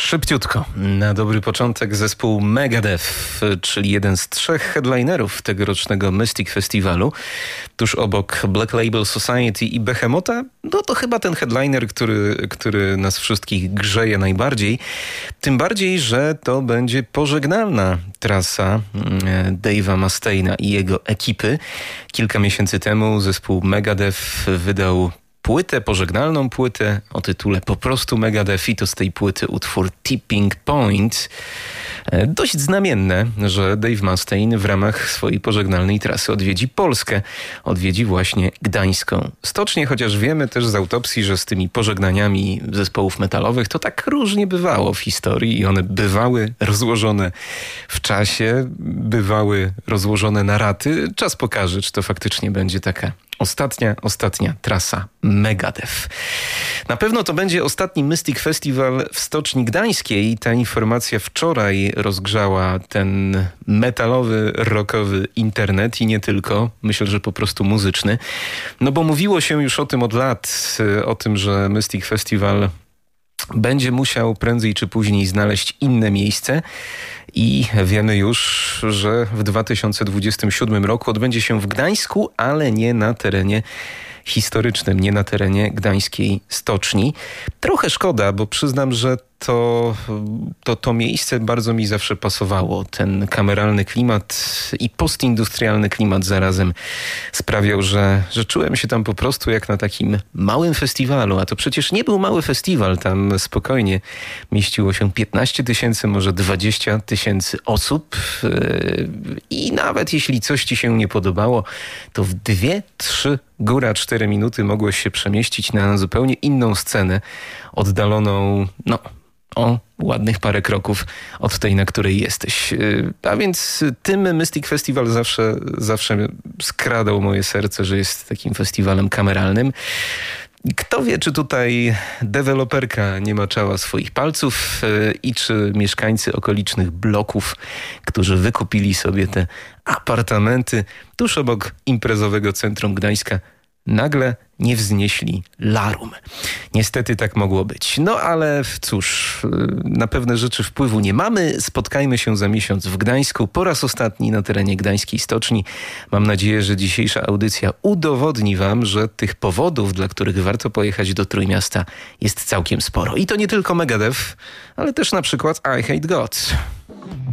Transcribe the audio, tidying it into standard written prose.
Szybciutko, na dobry początek zespół Megadeth, czyli jeden z 3 headlinerów tegorocznego Mystic Festiwalu. Tuż obok Black Label Society i Behemota, no to chyba ten headliner, który nas wszystkich grzeje najbardziej. Tym bardziej, że to będzie pożegnalna trasa Dave'a Mustaine'a i jego ekipy. Kilka miesięcy temu zespół Megadeth wydał pożegnalną płytę o tytule po prostu Megadeth i to z tej płyty utwór Tipping Point. Dość znamienne, że Dave Mustaine w ramach swojej pożegnalnej trasy odwiedzi Polskę. Odwiedzi właśnie gdańską stocznię, chociaż wiemy też z autopsji, że z tymi pożegnaniami zespołów metalowych to tak różnie bywało w historii i one bywały rozłożone w czasie, bywały rozłożone na raty. Czas pokaże, czy to faktycznie będzie taka ostatnia trasa Megadeth. Na pewno to będzie ostatni Mystic Festival w Stoczni Gdańskiej. Ta informacja wczoraj rozgrzała ten metalowy, rockowy internet i nie tylko. Myślę, że po prostu muzyczny. No bo mówiło się już o tym od lat, o tym, że Mystic Festival będzie musiał prędzej czy później znaleźć inne miejsce i wiemy już, że w 2027 roku odbędzie się w Gdańsku, ale nie na terenie historycznym, nie na terenie gdańskiej stoczni. Trochę szkoda, bo przyznam, że to miejsce bardzo mi zawsze pasowało. Ten kameralny klimat i postindustrialny klimat zarazem sprawiał, że czułem się tam po prostu jak na takim małym festiwalu. A to przecież nie był mały festiwal. Tam spokojnie mieściło się 15 000, może 20 000 osób. I nawet jeśli coś ci się nie podobało, to w 2-3 góra 4 minuty mogłeś się przemieścić na zupełnie inną scenę, oddaloną, o ładnych parę kroków od tej, na której jesteś. A więc tym Mystic Festival zawsze skradał moje serce, że jest takim festiwalem kameralnym. Kto wie, czy tutaj deweloperka nie maczała swoich palców i czy mieszkańcy okolicznych bloków, którzy wykupili sobie te apartamenty tuż obok imprezowego centrum Gdańska, nagle nie wznieśli larum. Niestety tak mogło być. No ale cóż, na pewne rzeczy wpływu nie mamy. Spotkajmy się za miesiąc w Gdańsku. Po raz ostatni na terenie gdańskiej stoczni. Mam nadzieję, że dzisiejsza audycja udowodni wam, że tych powodów, dla których warto pojechać do Trójmiasta, jest całkiem sporo. I to nie tylko Megadeth, ale też na przykład I Hate God.